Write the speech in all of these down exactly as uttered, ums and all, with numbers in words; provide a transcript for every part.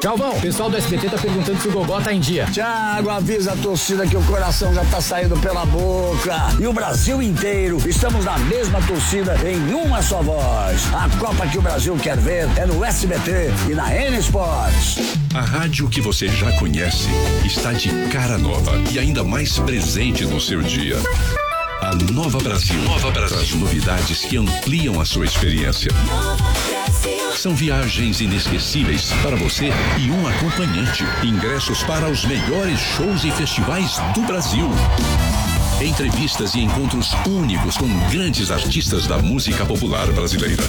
Galvão, o pessoal do S B T tá perguntando se o Gogó tá em dia. Thiago, avisa a torcida que o coração já tá saindo pela boca. E o Brasil inteiro, estamos na mesma torcida em uma só voz. A Copa que o Brasil quer ver é no S B T e na N Sports. A rádio que você já conhece está de cara nova e ainda mais presente no seu dia. A Nova Brasil. Nova Brasil. Traz novidades que ampliam a sua experiência. São viagens inesquecíveis para você e um acompanhante. Ingressos para os melhores shows e festivais do Brasil. Entrevistas e encontros únicos com grandes artistas da música popular brasileira.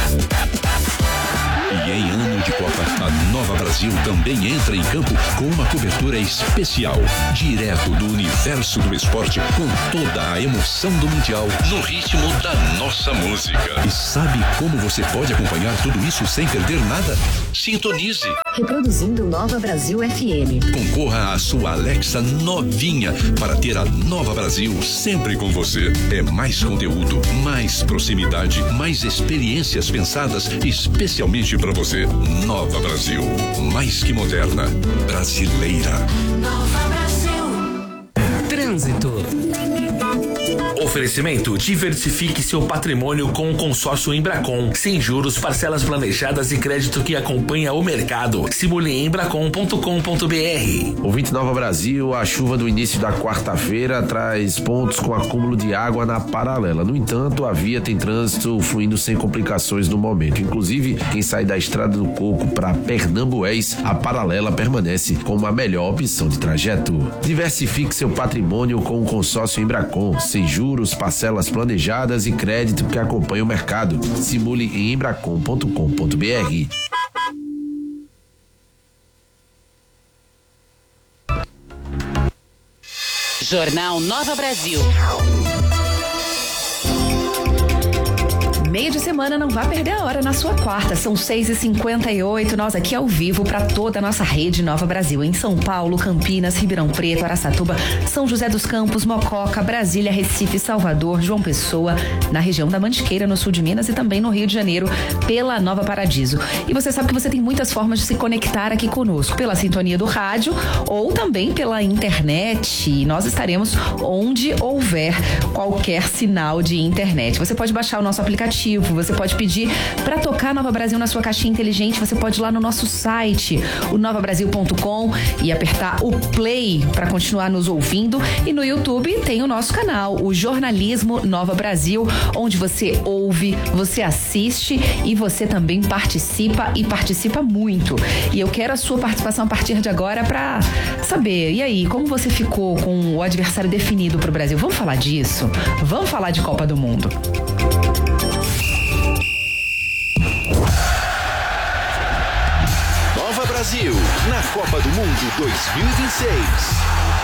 E em ano de Copa, a Nova Brasil também entra em campo com uma cobertura especial, direto do universo do esporte, com toda a emoção do Mundial, no ritmo da nossa música. E sabe como você pode acompanhar tudo isso sem perder nada? Sintonize. Reproduzindo Nova Brasil F M. Concorra à sua Alexa novinha para ter a Nova Brasil sempre com você. É mais conteúdo, mais proximidade, mais experiências pensadas especialmente para você. Nova Brasil, mais que moderna, brasileira. Nova Brasil. Trânsito. Oferecimento: diversifique seu patrimônio com o consórcio Embracon. Sem juros, parcelas planejadas e crédito que acompanha o mercado. Simule em embracon ponto com ponto b r. Ouvinte Nova Brasil, a chuva do início da quarta-feira traz pontos com acúmulo de água na paralela. No entanto, a via tem trânsito fluindo sem complicações no momento. Inclusive, quem sai da Estrada do Coco para Pernambués, a paralela permanece como a melhor opção de trajeto. Diversifique seu patrimônio com o consórcio Embracon. Sem juros, parcelas planejadas e crédito que acompanha o mercado. Simule em embracon ponto com ponto b r. Jornal Nova Brasil. Meio de semana, não vá perder a hora na sua quarta. São seis e cinquenta e oito, nós aqui ao vivo para toda a nossa rede Nova Brasil. Em São Paulo, Campinas, Ribeirão Preto, Araçatuba, São José dos Campos, Mococa, Brasília, Recife, Salvador, João Pessoa, na região da Mantiqueira, no sul de Minas e também no Rio de Janeiro, pela Nova Paradiso. E você sabe que você tem muitas formas de se conectar aqui conosco, pela sintonia do rádio ou também pela internet. E nós estaremos onde houver qualquer sinal de internet. Você pode baixar o nosso aplicativo. Você pode pedir para tocar Nova Brasil na sua caixinha inteligente. Você pode ir lá no nosso site, o nova brasil ponto com, e apertar o play para continuar nos ouvindo. E no YouTube tem o nosso canal, o Jornalismo Nova Brasil, onde você ouve, você assiste e você também participa e participa muito. E eu quero a sua participação a partir de agora para saber, e aí, como você ficou com o adversário definido para o Brasil? Vamos falar disso? Vamos falar de Copa do Mundo. Brasil, na Copa do Mundo dois mil e vinte e seis.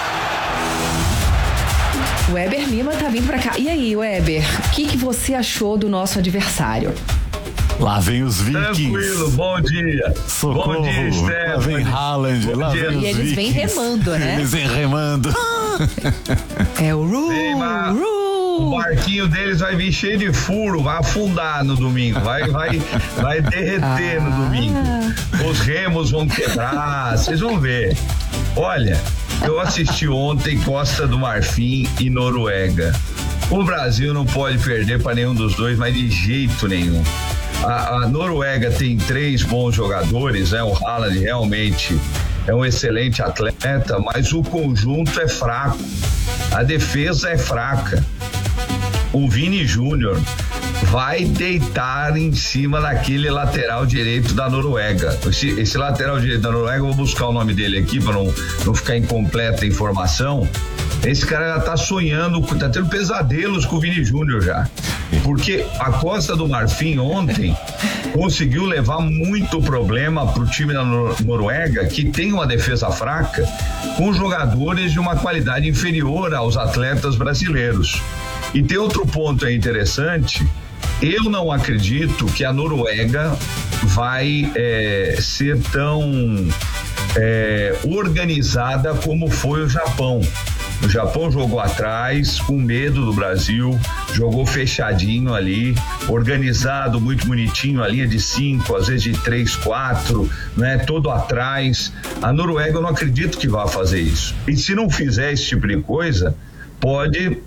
O Weber Lima tá vindo pra cá. E aí, Weber, o que, que você achou do nosso adversário? Lá vem os Vikings. Tranquilo, bom dia. Socorro. Bom dia, Stephanie. Lá vem Haaland, lá vem os E eles Vikings. vêm remando, né? Eles vêm remando. É o Ru, Ru. O barquinho deles vai vir cheio de furo, vai afundar no domingo, vai, vai, vai derreter ah. no domingo. Os remos vão quebrar, vocês vão ver. Olha, eu assisti ontem Costa do Marfim e Noruega. O Brasil não pode perder para nenhum dos dois, mas de jeito nenhum. A, a Noruega tem três bons jogadores, né? O Haaland realmente é um excelente atleta, mas o conjunto é fraco. A defesa é fraca. O Vini Júnior vai deitar em cima daquele lateral direito da Noruega. Esse, esse lateral direito da Noruega, eu vou buscar o nome dele aqui para não, não ficar incompleta a informação. Esse cara já tá sonhando, tá tendo pesadelos com o Vini Júnior já. Porque a Costa do Marfim ontem conseguiu levar muito problema pro time da Noruega, que tem uma defesa fraca, com jogadores de uma qualidade inferior aos atletas brasileiros. E tem outro ponto aí interessante, eu não acredito que a Noruega vai é, ser tão é, organizada como foi o Japão. O Japão jogou atrás, com medo do Brasil, jogou fechadinho ali, organizado, muito bonitinho, a linha de cinco, às vezes de três, quatro, né? Todo atrás. A Noruega eu não acredito que vá fazer isso. E se não fizer esse tipo de coisa, pode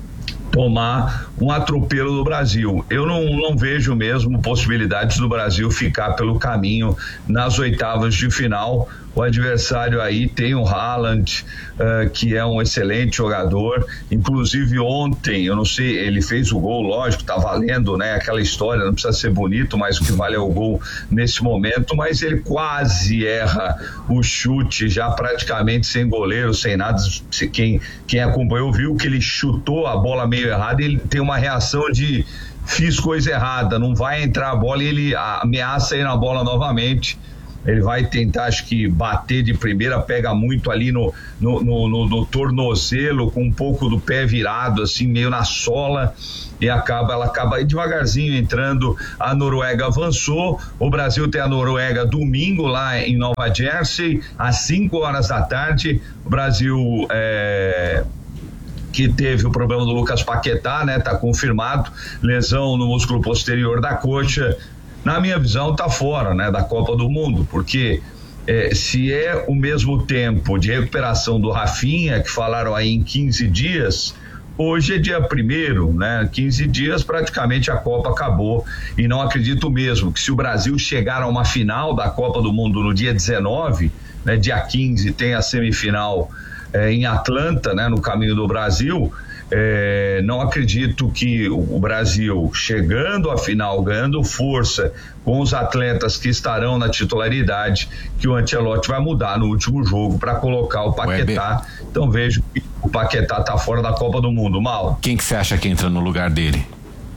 tomar um atropelo do Brasil. Eu não, não vejo mesmo possibilidades do Brasil ficar pelo caminho nas oitavas de final. O adversário aí tem o Haaland, uh, que é um excelente jogador. Inclusive ontem, eu não sei, ele fez o gol, lógico, tá valendo, né? Aquela história, não precisa ser bonito, mas o que vale é o gol nesse momento. Mas ele quase erra o chute, já praticamente sem goleiro, sem nada. Quem, quem acompanhou viu que ele chutou a bola meio errada e ele tem uma reação de fiz coisa errada, não vai entrar a bola e ele ameaça ir na bola novamente. Ele vai tentar, acho que, bater de primeira, pega muito ali no, no, no, no, no tornozelo, com um pouco do pé virado, assim, meio na sola, e acaba, ela acaba aí devagarzinho entrando. A Noruega avançou, o Brasil tem a Noruega domingo lá em Nova Jersey, às cinco horas da tarde. O Brasil é... que teve o problema do Lucas Paquetá, né? Tá confirmado, lesão no músculo posterior da coxa. Na minha visão, tá fora, né, da Copa do Mundo, porque é, se é o mesmo tempo de recuperação do Rafinha, que falaram aí em quinze dias, hoje é dia primeiro, né, quinze dias praticamente a Copa acabou, e não acredito mesmo que se o Brasil chegar a uma final da Copa do Mundo no dia dezenove, né, dia quinze tem a semifinal é, em Atlanta, né, no caminho do Brasil. É, não acredito que o Brasil, chegando à final, ganhando força com os atletas que estarão na titularidade, que o Ancelotti vai mudar no último jogo para colocar o Paquetá. Ué, então vejo que o Paquetá está fora da Copa do Mundo. Mal. Quem que você acha que entra no lugar dele?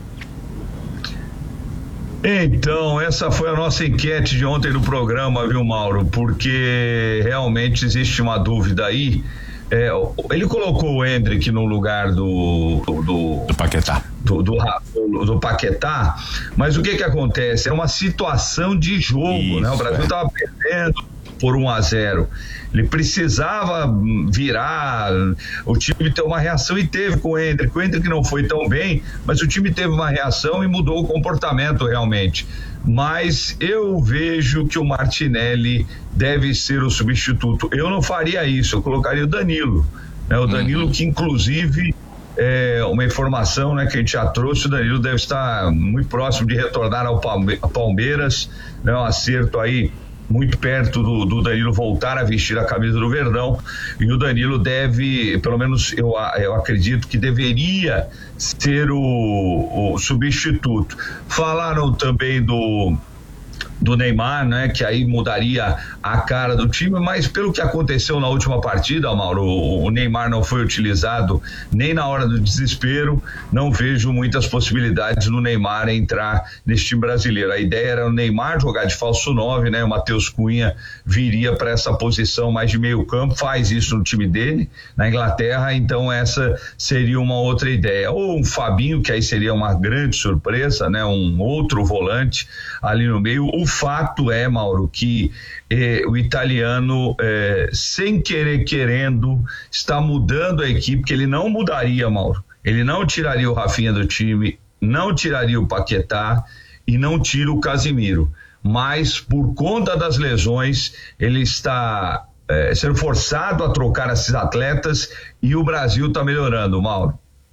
Então, essa foi a nossa enquete de ontem no programa, viu, Mauro? Porque realmente existe uma dúvida aí. É, ele colocou o Endrick no lugar do do, do Paquetá do, do, do, do Paquetá, mas o que que acontece? É uma situação de jogo, Isso, né? O Brasil estava é. perdendo por um a zero, ele precisava virar, o time ter uma reação e teve com o Endrick. O Endrick não foi tão bem, mas o time teve uma reação e mudou o comportamento realmente. Mas eu vejo que o Martinelli deve ser o substituto. Eu não faria isso, eu colocaria o Danilo, né? O Danilo uhum. que inclusive é uma informação, né, que a gente já trouxe, o Danilo deve estar muito próximo de retornar ao Palmeiras, né? Um acerto aí muito perto do, do Danilo voltar a vestir a camisa do Verdão, e o Danilo deve, pelo menos eu, eu acredito que deveria ser o, o substituto. Falaram também do do Neymar, né, que aí mudaria a cara do time, mas pelo que aconteceu na última partida, Mauro, o Neymar não foi utilizado nem na hora do desespero. Não vejo muitas possibilidades do Neymar entrar nesse time brasileiro. A ideia era o Neymar jogar de falso nove, né, o Matheus Cunha viria para essa posição mais de meio campo, faz isso no time dele, na Inglaterra, então essa seria uma outra ideia. Ou um Fabinho, que aí seria uma grande surpresa, né, um outro volante ali no meio. O fato é, Mauro, que eh, o italiano, eh, sem querer querendo, está mudando a equipe, que ele não mudaria, Mauro. Ele não tiraria o Rafinha do time, não tiraria o Paquetá e não tira o Casimiro. Mas, por conta das lesões, ele está eh, sendo forçado a trocar esses atletas e o Brasil está melhorando, Mauro.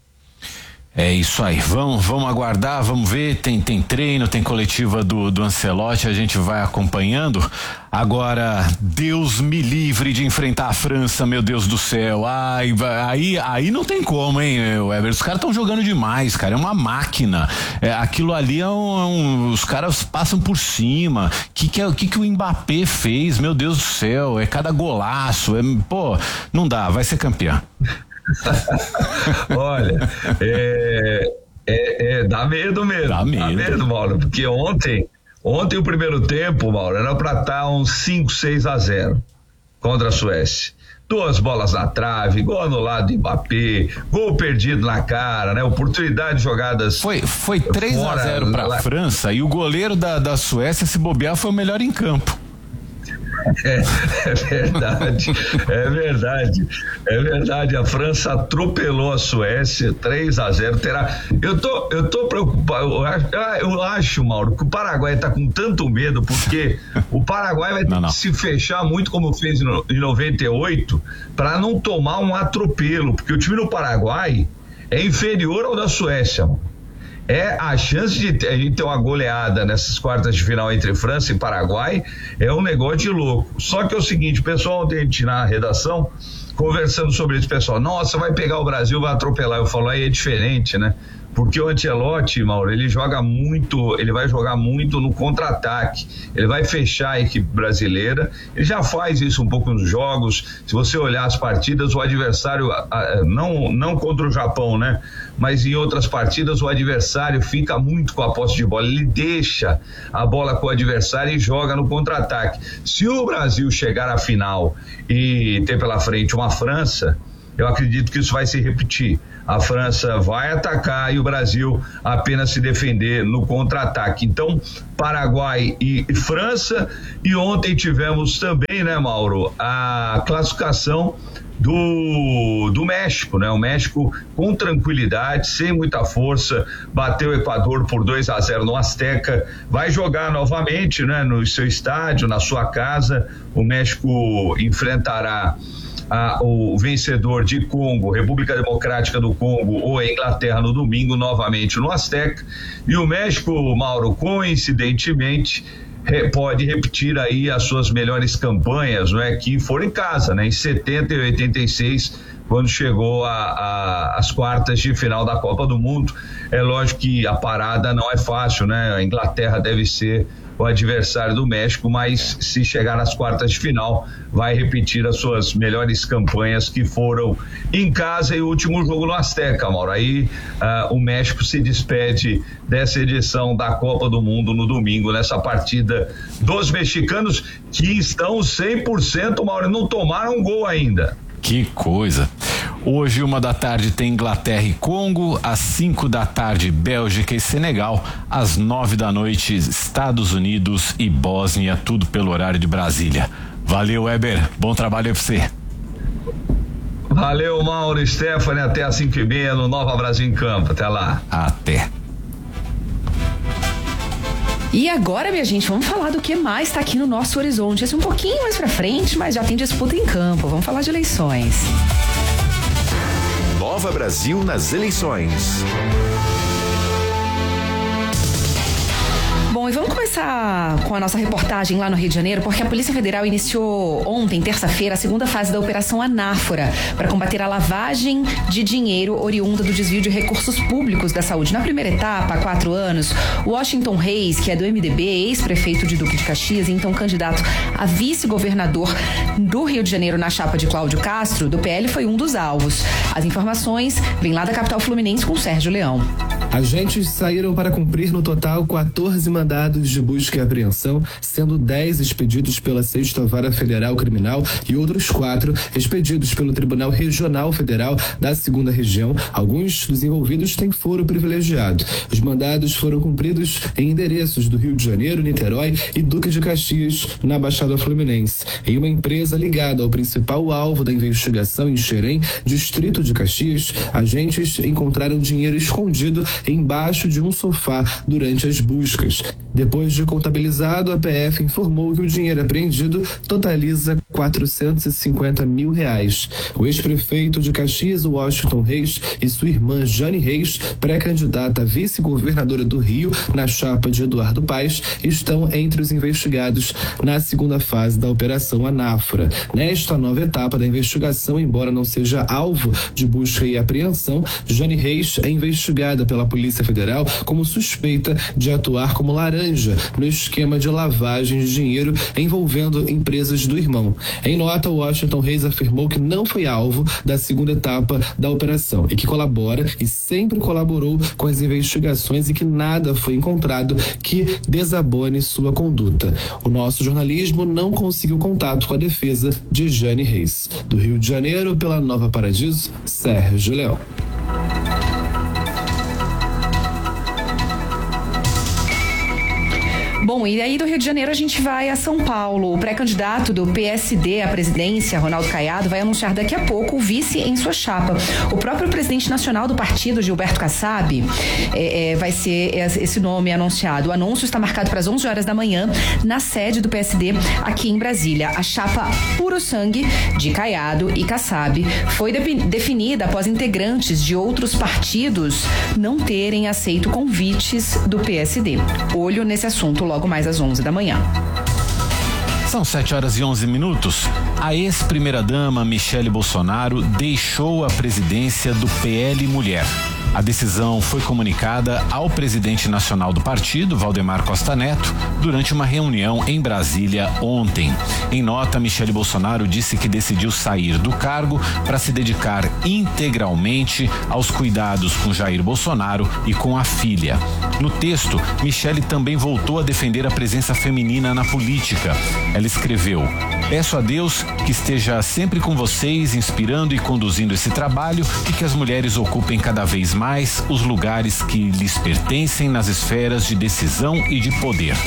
É isso aí, vamos, vamos aguardar, vamos ver, tem, tem treino, tem coletiva do, do Ancelotti, a gente vai acompanhando. Agora, Deus me livre de enfrentar a França, meu Deus do céu. Ai, aí, aí não tem como, hein, Weber? Os caras estão jogando demais, cara, é uma máquina. É, aquilo ali é um, é um, os caras passam por cima. O que que, é, que que o Mbappé fez, meu Deus do céu? É cada golaço, é, pô, não dá, vai ser campeão. Olha, é, é, é, dá medo mesmo, dá medo, dá medo, Mauro, porque ontem, ontem o primeiro tempo, Mauro, era para estar uns cinco, seis a zero contra a Suécia. Duas bolas na trave, gol anulado de Mbappé, gol perdido na cara, né? Oportunidade de jogadas. Foi, foi três a zero para a França e o goleiro da, da Suécia, se bobear, foi o melhor em campo. É, é verdade, é verdade, é verdade. A França atropelou a Suécia, três a zero. Terá. Eu tô, eu tô preocupado. Eu acho, eu acho, Mauro, que o Paraguai tá com tanto medo, porque o Paraguai vai ter não, não. que se fechar muito, como fez em noventa e oito, para não tomar um atropelo, porque o time do Paraguai é inferior ao da Suécia, mano. É a chance de a gente ter uma goleada nessas quartas de final entre França e Paraguai é um negócio de louco. Só que é o seguinte, o pessoal ontem a gente na redação conversando sobre isso, pessoal, nossa, vai pegar o Brasil, vai atropelar. Eu falo, aí é diferente, né? Porque o Ancelotti, Mauro, ele joga muito, ele vai jogar muito no contra-ataque, ele vai fechar a equipe brasileira, ele já faz isso um pouco nos jogos. Se você olhar as partidas, o adversário, não, não contra o Japão, né? Mas em outras partidas o adversário fica muito com a posse de bola, ele deixa a bola com o adversário e joga no contra-ataque. Se o Brasil chegar à final e ter pela frente uma França, eu acredito que isso vai se repetir. A França vai atacar e o Brasil apenas se defender no contra-ataque. Então, Paraguai e França, e ontem tivemos também, né, Mauro, a classificação do, do México, né? O México com tranquilidade, sem muita força, bateu o Equador por dois a zero no Azteca, vai jogar novamente, né, no seu estádio, na sua casa. O México enfrentará A, o vencedor de Congo, República Democrática do Congo ou a Inglaterra no domingo, novamente no Azteca. E o México, Mauro, coincidentemente, re, pode repetir aí as suas melhores campanhas, não é, que foram em casa, né, em setenta e oitenta e seis, quando chegou a, a, as quartas de final da Copa do Mundo. É lógico que a parada não é fácil, né? A Inglaterra deve ser o adversário do México, mas se chegar nas quartas de final, vai repetir as suas melhores campanhas, que foram em casa, e o último jogo no Azteca, Mauro. Aí uh, o México se despede dessa edição da Copa do Mundo no domingo, nessa partida dos mexicanos, que estão cem por cento, Mauro, não tomaram um gol ainda. Que coisa. Hoje, uma da tarde, tem Inglaterra e Congo, às cinco da tarde, Bélgica e Senegal, às nove da noite, Estados Unidos e Bósnia, tudo pelo horário de Brasília. Valeu, Weber, bom trabalho aí pra você. Valeu, Mauro e Stephanie, até às cinco e meia no Nova Brasil em Campo, até lá. Até. E agora, minha gente, vamos falar do que mais está aqui no nosso horizonte. Esse um pouquinho mais pra frente, mas já tem disputa em campo. Vamos falar de eleições. Nova Brasil nas eleições. Bom, e vamos começar com a nossa reportagem lá no Rio de Janeiro, porque a Polícia Federal iniciou ontem, terça-feira, a segunda fase da Operação Anáfora, para combater a lavagem de dinheiro oriunda do desvio de recursos públicos da saúde. Na primeira etapa, há quatro anos, Washington Reis, que é do M D B, ex-prefeito de Duque de Caxias e então candidato a vice-governador do Rio de Janeiro na chapa de Cláudio Castro, do P L, foi um dos alvos. As informações vêm lá da capital fluminense com Sérgio Leão. Agentes saíram para cumprir no total quatorze mandados de busca e apreensão, sendo dez expedidos pela Sexta Vara Federal Criminal e outros quatro expedidos pelo Tribunal Regional Federal da Segunda Região. Alguns dos envolvidos têm foro privilegiado. Os mandados foram cumpridos em endereços do Rio de Janeiro, Niterói e Duque de Caxias, na Baixada Fluminense. Em uma empresa ligada ao principal alvo da investigação em Xerém, distrito de Caxias, agentes encontraram dinheiro escondido embaixo de um sofá durante as buscas. Depois de contabilizado, a P F informou que o dinheiro apreendido totaliza quatrocentos e cinquenta mil reais. O ex-prefeito de Caxias, Washington Reis, e sua irmã Jane Reis, pré-candidata a vice-governadora do Rio na chapa de Eduardo Paes, estão entre os investigados na segunda fase da Operação Anáfora. Nesta nova etapa da investigação, embora não seja alvo de busca e apreensão, Jane Reis é investigada pela Polícia Federal como suspeita de atuar como laranja no esquema de lavagem de dinheiro envolvendo empresas do irmão. Em nota, Washington Reis afirmou que não foi alvo da segunda etapa da operação e que colabora e sempre colaborou com as investigações e que nada foi encontrado que desabone sua conduta. O nosso jornalismo não conseguiu contato com a defesa de Jane Reis. Do Rio de Janeiro, pela Nova Paradiso, Sérgio Leão. Bom, Bom, e aí do Rio de Janeiro a gente vai a São Paulo. O pré-candidato do P S D à presidência, Ronaldo Caiado, vai anunciar daqui a pouco o vice em sua chapa. O próprio presidente nacional do partido, Gilberto Kassab, é, é, vai ser esse nome anunciado. O anúncio está marcado para as onze horas da manhã na sede do P S D aqui em Brasília. A chapa Puro Sangue de Caiado e Kassab foi de- definida após integrantes de outros partidos não terem aceito convites do P S D. Olho nesse assunto logo mais às onze da manhã. São sete horas e onze minutos. A ex-primeira-dama Michele Bolsonaro deixou a presidência do P L Mulher. A decisão foi comunicada ao presidente nacional do partido, Valdemar Costa Neto, durante uma reunião em Brasília ontem. Em nota, Michele Bolsonaro disse que decidiu sair do cargo para se dedicar integralmente aos cuidados com Jair Bolsonaro e com a filha. No texto, Michele também voltou a defender a presença feminina na política. Ela escreveu: "Peço a Deus que esteja sempre com vocês, inspirando e conduzindo esse trabalho e que as mulheres ocupem cada vez mais os lugares que lhes pertencem nas esferas de decisão e de poder."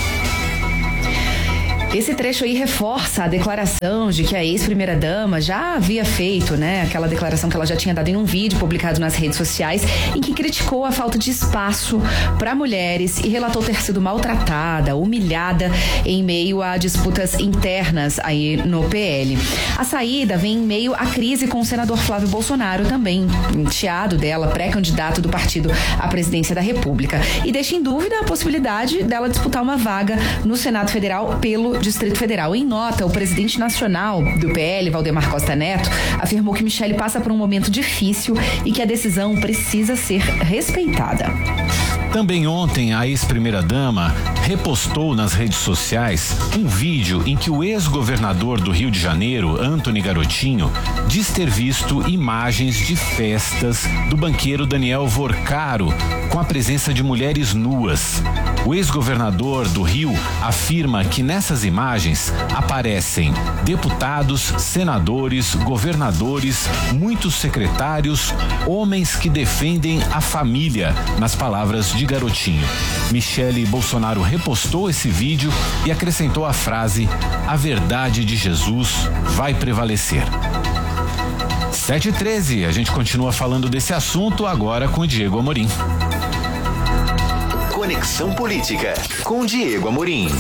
Esse trecho aí reforça a declaração de que a ex-primeira-dama já havia feito, né? Aquela declaração que ela já tinha dado em um vídeo publicado nas redes sociais, em que criticou a falta de espaço para mulheres e relatou ter sido maltratada, humilhada em meio a disputas internas aí no P L. A saída vem em meio à crise com o senador Flávio Bolsonaro, também enteado dela, pré-candidato do partido à presidência da República, e deixa em dúvida a possibilidade dela disputar uma vaga no Senado Federal pelo Distrito Federal. Em nota, o presidente nacional do P L, Valdemar Costa Neto, afirmou que Michele passa por um momento difícil e que a decisão precisa ser respeitada. Também ontem, a ex-primeira-dama repostou nas redes sociais um vídeo em que o ex-governador do Rio de Janeiro, Antony Garotinho, diz ter visto imagens de festas do banqueiro Daniel Vorcaro com a presença de mulheres nuas. O ex-governador do Rio afirma que nessas imagens aparecem deputados, senadores, governadores, muitos secretários, homens que defendem a família, nas palavras de Garotinho. Michele Bolsonaro repostou esse vídeo e acrescentou a frase: "A verdade de Jesus vai prevalecer." sete e treze, a gente continua falando desse assunto agora com o Diego Amorim. Conexão Política, com Diego Amorim.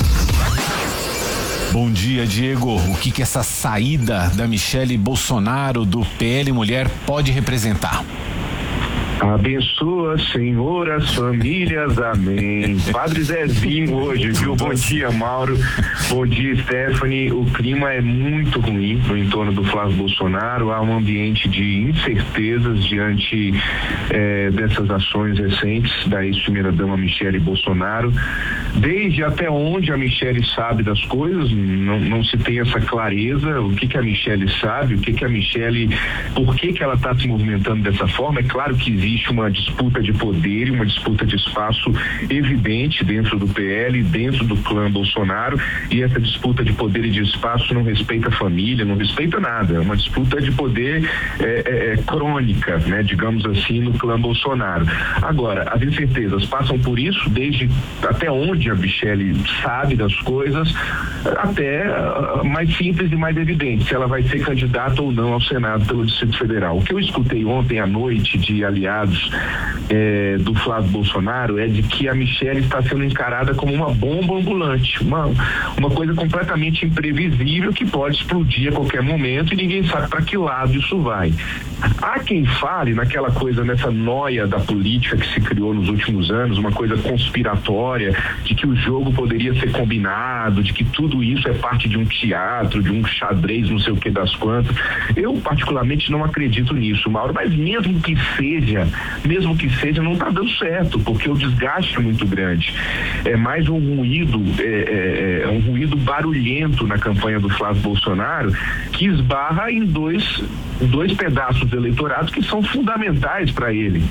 Bom dia, Diego. O que que essa saída da Michele Bolsonaro do P L Mulher pode representar? Abençoa, Senhor, as famílias, amém. Padre Zezinho hoje, viu? Bom dia, Mauro. Bom dia, Stephanie. O clima é muito ruim no entorno do Flávio Bolsonaro. Há um ambiente de incertezas diante eh, dessas ações recentes da ex-primeira-dama Michele Bolsonaro. Desde até onde a Michele sabe das coisas, não, não se tem essa clareza. O que que a Michele sabe, o que que a Michele, por que que ela está se movimentando dessa forma? É claro que existe Existe uma disputa de poder e uma disputa de espaço evidente dentro do P L, dentro do clã Bolsonaro, e essa disputa de poder e de espaço não respeita a família, não respeita nada, é uma disputa de poder é, é, é, crônica, né, digamos assim, no clã Bolsonaro. Agora, as incertezas passam por isso, desde até onde a Michele sabe das coisas, até uh, mais simples e mais evidente, se ela vai ser candidata ou não ao Senado pelo Distrito Federal. O que eu escutei ontem à noite de aliados É, do Flávio Bolsonaro é de que a Michele está sendo encarada como uma bomba ambulante, uma, uma coisa completamente imprevisível que pode explodir a qualquer momento e ninguém sabe para que lado isso vai. Há quem fale naquela coisa, nessa noia da política que se criou nos últimos anos, uma coisa conspiratória, de que o jogo poderia ser combinado, de que tudo isso é parte de um teatro, de um xadrez, não sei o que das quantas. Eu particularmente não acredito nisso, Mauro, mas mesmo que seja, mesmo que seja, não está dando certo, porque o desgaste é muito grande. É mais um ruído, é, é, é um ruído barulhento na campanha do Flávio Bolsonaro, que esbarra em dois, dois pedaços do eleitorado que são fundamentais para ele.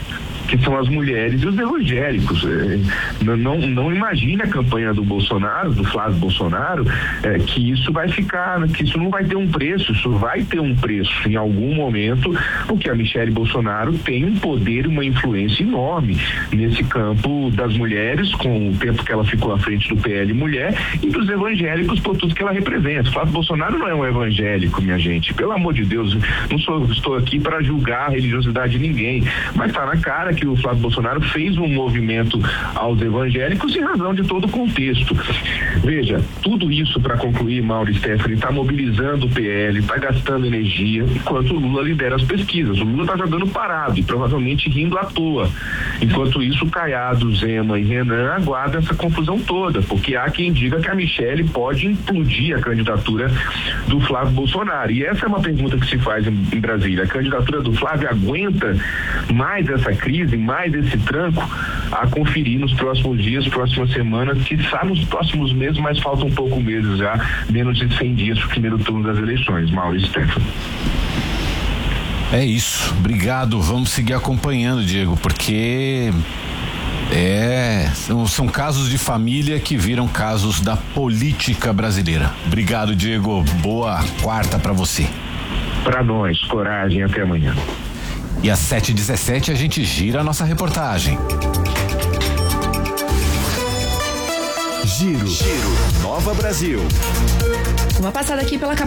que são as mulheres e os evangélicos. É, não, não, não imagine a campanha do Bolsonaro, do Flávio Bolsonaro, é, que isso vai ficar, que isso não vai ter um preço, isso vai ter um preço em algum momento, porque a Michelle Bolsonaro tem um poder, uma influência enorme nesse campo das mulheres, com o tempo que ela ficou à frente do P L Mulher, e dos evangélicos por tudo que ela representa. Flávio Bolsonaro não é um evangélico, minha gente, pelo amor de Deus, não sou, estou aqui para julgar a religiosidade de ninguém, mas está na cara que o Flávio Bolsonaro fez um movimento aos evangélicos em razão de todo o contexto. Veja, tudo isso, para concluir, Mauro e Stephanie, está mobilizando o P L, está gastando energia, enquanto o Lula lidera as pesquisas. O Lula está jogando parado e provavelmente rindo à toa. Enquanto isso, Caiado, Zema e Renan aguardam essa confusão toda, porque há quem diga que a Michelle pode implodir a candidatura do Flávio Bolsonaro. E essa é uma pergunta que se faz em, em Brasília. A candidatura do Flávio aguenta mais essa crise, mais esse tranco? A conferir nos próximos dias, próximas semanas, que sabe nos próximos meses, mas faltam um pouco meses já, menos de cem dias para o primeiro turno das eleições. Mauro e Stefano. É isso, obrigado, vamos seguir acompanhando, Diego, porque é, são, são casos de família que viram casos da política brasileira. Obrigado, Diego, boa quarta para você. Para nós, coragem, até amanhã. E às sete e dezessete a gente gira a nossa reportagem. Giro, Giro, Nova Brasil. Uma passada aqui pela